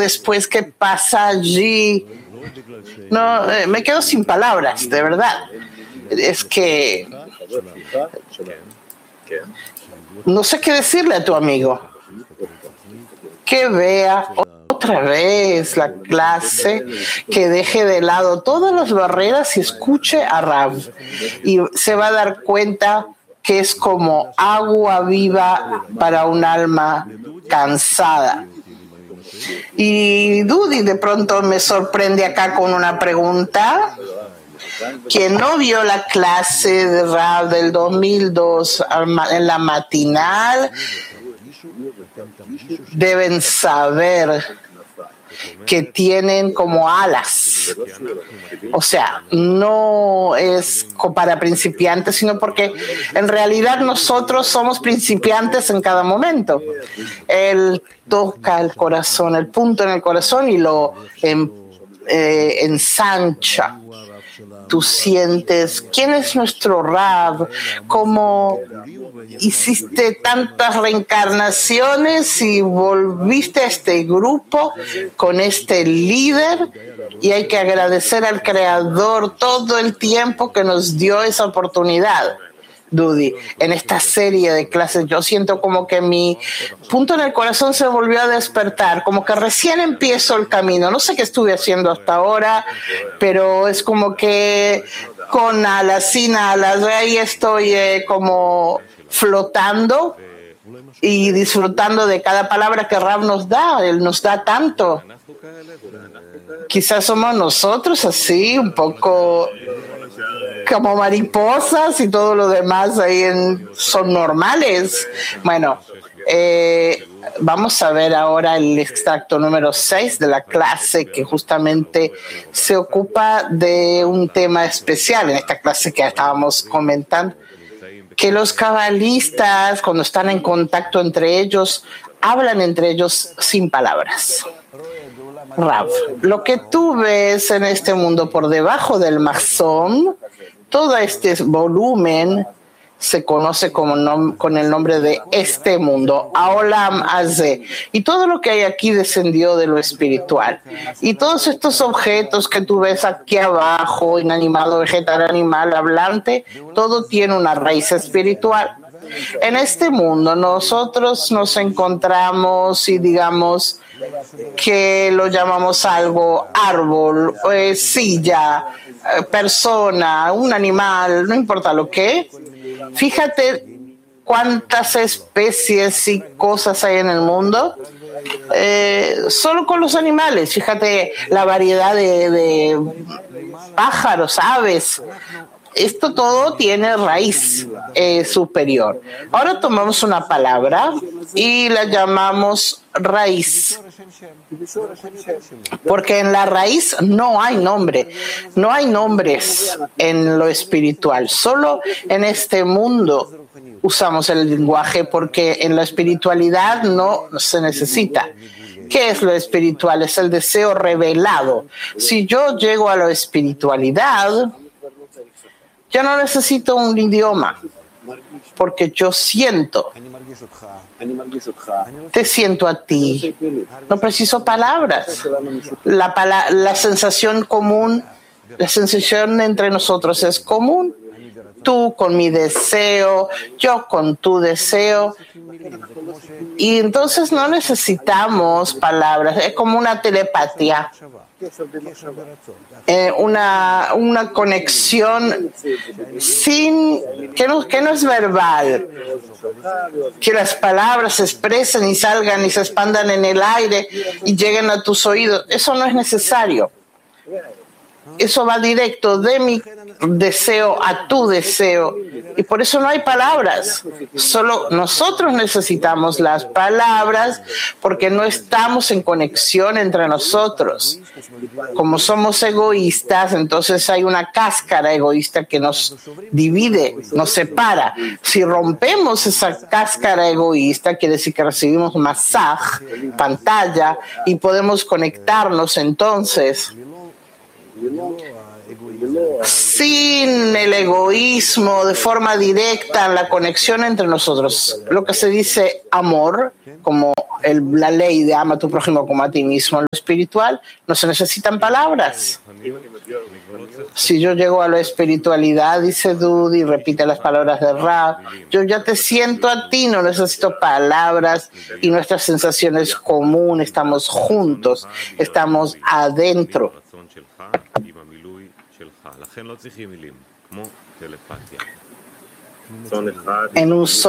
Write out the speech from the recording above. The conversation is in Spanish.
después qué pasa allí. No, me quedo sin palabras, de verdad. Es que no sé qué decirle a tu amigo. Que vea otra vez la clase, que deje de lado todas las barreras y escuche a Rav. Y se va a dar cuenta que es como agua viva para un alma cansada. Y Dudi de pronto me sorprende acá con una pregunta. Quien no vio la clase de Rav del 2002 en la matinal, deben saber que tienen como alas. O sea, no es para principiantes, sino porque en realidad nosotros somos principiantes en cada momento. Él toca el corazón, el punto en el corazón y lo ensancha. Tú sientes quién es nuestro Rav, cómo hiciste tantas reencarnaciones y volviste a este grupo con este líder, y hay que agradecer al Creador todo el tiempo que nos dio esa oportunidad. Dudi, en esta serie de clases yo siento como que mi punto en el corazón se volvió a despertar, como que recién empiezo el camino. No sé qué estuve haciendo hasta ahora, pero es como que con alas, sin alas, ahí estoy como flotando y disfrutando de cada palabra que Rav nos da. Él nos da tanto. Quizás somos nosotros así, un poco como mariposas, y todo lo demás ahí son normales. Bueno, vamos a ver ahora el extracto número 6 de la clase, que justamente se ocupa de un tema especial en esta clase que estábamos comentando, que los cabalistas, cuando están en contacto entre ellos, hablan entre ellos sin palabras. Rav, lo que tú ves en este mundo por debajo del Mahzón, todo este volumen se conoce con el nombre de este mundo, Haolam Hazeh, y todo lo que hay aquí descendió de lo espiritual. Y todos estos objetos que tú ves aquí abajo, inanimado, vegetal, animal, hablante, todo tiene una raíz espiritual. En este mundo nosotros nos encontramos y digamos que lo llamamos algo, árbol, silla, persona, un animal, no importa lo que. Fíjate cuántas especies y cosas hay en el mundo. Solo con los animales, fíjate la variedad de pájaros, aves. Esto todo tiene raíz superior. Ahora tomamos una palabra y la llamamos raíz, porque en la raíz no hay nombre, no hay nombres en lo espiritual, solo en este mundo usamos el lenguaje, porque en la espiritualidad no se necesita. ¿Qué es lo espiritual? Es el deseo revelado. Si yo llego a la espiritualidad, yo no necesito un idioma, porque yo siento. Te siento a ti. No preciso palabras. La sensación común, la sensación entre nosotros es común. Tú con mi deseo, yo con tu deseo. Y entonces no necesitamos palabras. Es como una telepatía. Una conexión que no es verbal, que las palabras se expresen y salgan y se expandan en el aire y lleguen a tus oídos. Eso no es necesario. Eso va directo de mi deseo a tu deseo, y por eso no hay palabras. Solo nosotros necesitamos las palabras, porque no estamos en conexión entre nosotros. Como somos egoístas, entonces hay una cáscara egoísta que nos divide, nos separa. Si rompemos esa cáscara egoísta, quiere decir que recibimos masaj, pantalla, y podemos conectarnos entonces sin el egoísmo, de forma directa, en la conexión entre nosotros. Lo que se dice amor, como la ley de ama a tu prójimo como a ti mismo, en lo espiritual, no se necesitan palabras. Si yo llego a la espiritualidad, dice Dudi, repite las palabras de Rab, yo ya te siento a ti, no necesito palabras, y nuestra sensación es común, estamos juntos, estamos adentro. En un